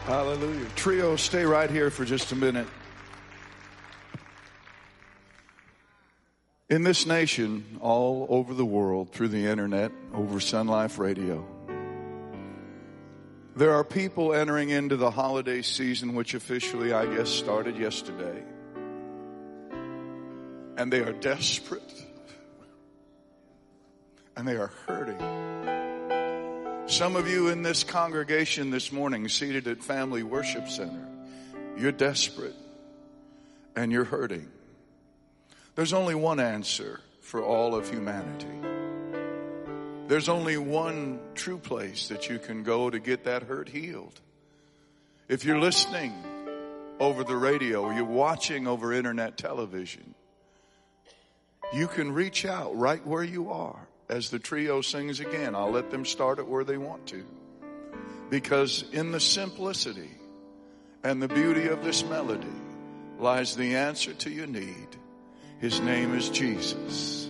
Hallelujah. Trio, stay right here for just a minute. In this nation, all over the world, through the internet, over Sun Life Radio, there are people entering into the holiday season, which officially, I guess, started yesterday. And they are desperate. And they are hurting. Some of you in this congregation this morning, seated at Family Worship Center, you're desperate and you're hurting. There's only one answer for all of humanity. There's only one true place that you can go to get that hurt healed. If you're listening over the radio or you're watching over internet television, you can reach out right where you are. As the trio sings again, I'll let them start it where they want to. Because in the simplicity and the beauty of this melody lies the answer to your need. His name is Jesus.